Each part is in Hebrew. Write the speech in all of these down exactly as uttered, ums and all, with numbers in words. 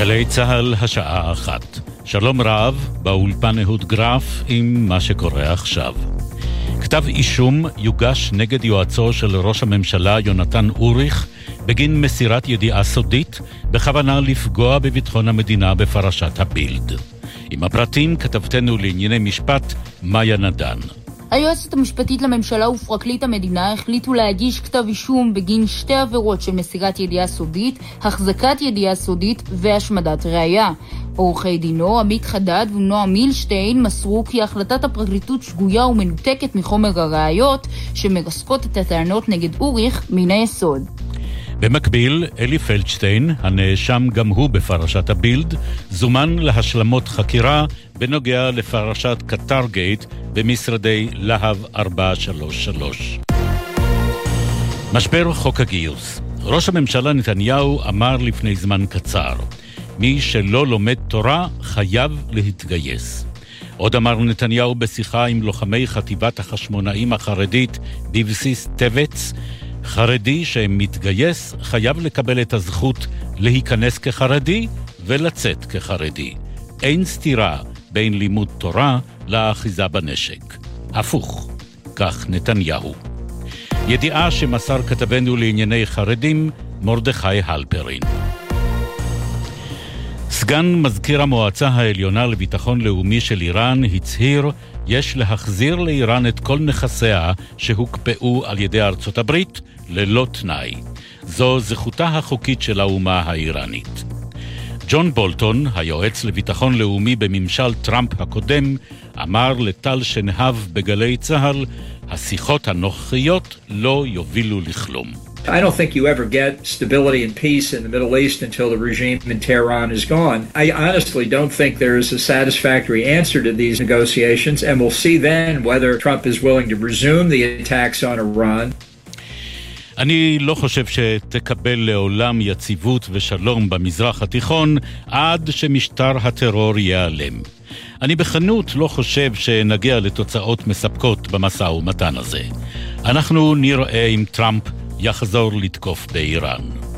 גלי צהל השעה אחת. שלום רב, באולפן אהוד גרף עם מה שקורה עכשיו. כתב אישום יוגש נגד יועצו של ראש הממשלה יונתן אוריך בגין מסירת ידיעה סודית בכוונה לפגוע בביטחון המדינה בפרשת הבילד. עם הפרטים כתבתנו לענייני משפט מאיה נדן. היועצת המשפטית לממשלה ופרקליט המדינה החליטו להגיש כתב אישום בגין שתי עבירות של מסירת ידיעה סודית, החזקת ידיעה סודית והשמדת ראיה. עורכי דינו, עמית חדד ונועם מילשטיין מסרו כי החלטת הפרקליטות שגויה ומנותקת מחומר הראיות שמרסקות את הטענות נגד אוריך מן היסוד. במקביל, אלי פלדשטיין, הנאשם גם הוא בפרשת הבילד, זומן להשלמות חקירה בנוגע לפרשת קטר גייט במשרדי להב ארבע שלוש שלוש. משבר חוק הגיוס. ראש הממשלה נתניהו אמר לפני זמן קצר, מי שלא לומד תורה חייב להתגייס. עוד אמר נתניהו בשיחה עם לוחמי חטיבת החשמונאים החרדית בבסיס טבץ, חרדי שמתגייס חייב לקבל את הזכות להיכנס כחרדי ולצאת כחרדי. אין סתירה בין לימוד תורה לאחיזה בנשק. הפוך, כך נתניהו. ידיעה שמסר כתבנו לענייני חרדים מרדכי הלפרין. סגן מזכיר המועצה העליונה לביטחון לאומי של איראן הצהיר יש להחזיר לאיראן את כל נכסיה שהוקפאו על ידי ארצות הברית ללא תנאי. זו זכותה החוקית של האומה האיראנית. ג'ון בולטון, היועץ לביטחון לאומי בממשל טראמפ הקודם, אמר לטל שנהב בגלי צהל, השיחות הנוכחיות לא יובילו לכלום. I don't think you ever get stability and peace in the Middle East until the regime in Tehran is gone. I honestly don't think there is a satisfactory answer to these negotiations, and we'll see then whether Trump is willing to resume the attacks on Iran. אני לא חושב שתקבל לעולם יציבות ושלום במזרח התיכון עד שמשטר הטרור ייעלם. אני בכנות לא חושב שנגיע לתוצאות מספקות במשא ומתן הזה. אנחנו נראה אם טראמפ יחזור לתקוף באיראן.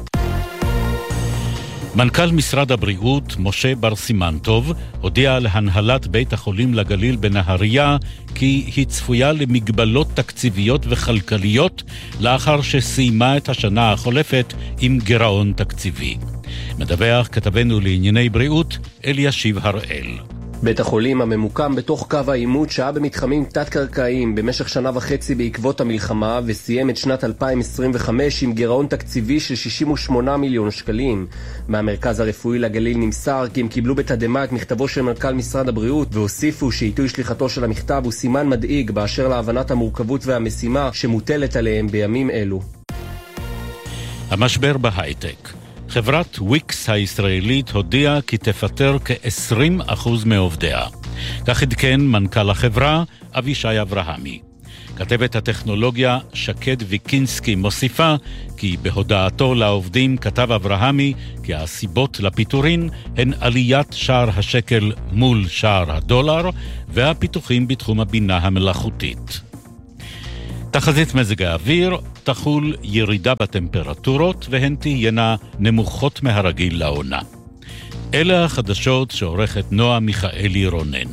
מנכ"ל משרד הבריאות, משה בר סימנטוב, הודיע להנהלת בית החולים לגליל בנהריה כי היא צפויה למגבלות תקציביות וכלכליות לאחר שסיימה את השנה החולפת עם גירעון תקציבי. מדווח כתבנו לענייני בריאות אלישיב הראל. בית החולים הממוקם בתוך קו העימות שהיה במתחמים תת-קרקעיים במשך שנה וחצי בעקבות המלחמה וסיים את שנת אלפיים עשרים וחמש עם גירעון תקציבי של שישים ושמונה מיליון שקלים. מהמרכז הרפואי לגליל נמסר כי הם קיבלו בתדמה את מכתבו של מנכ"ל משרד הבריאות והוסיפו שעיתוי שליחתו של המכתב הוא סימן מדאיג באשר להבנת המורכבות והמשימה שמוטלת עליהם בימים אלו. המשבר בהייטק. חברת וויקס הישראלית הודיעה כי תפטר כ-עשרים אחוז מעובדיה. כך עדכן מנכ"ל החברה אבישי אברהמי. כתבת הטכנולוגיה שקד ויקינסקי מוסיפה כי בהודעתו לעובדים כתב אברהמי כי הסיבות לפיטורין הן עליית שער השקל מול שער הדולר והפיתוחים בתחום הבינה המלאכותית. תחזית מזג האוויר, תחול ירידה בטמפרטורות והן תהיינה נמוכות מהרגיל לעונה. אלה החדשות שעורכת נועה מיכאלי רונן.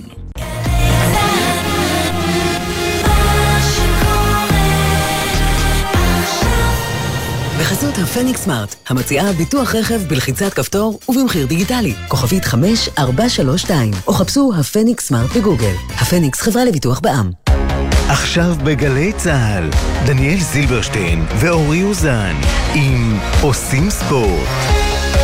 בחסות הפניקס סמארט, המציעה ביטוח רכב בלחיצת כפתור ובמחיר דיגיטלי, כוכבית חמש ארבע שלוש שתיים, או חפשו הפניקס סמארט בגוגל. הפניקס חברה לביטוח בע"מ. עכשיו בגלי צהל, דניאל זילברשטיין ואורי אוזן עם עושים ספורט.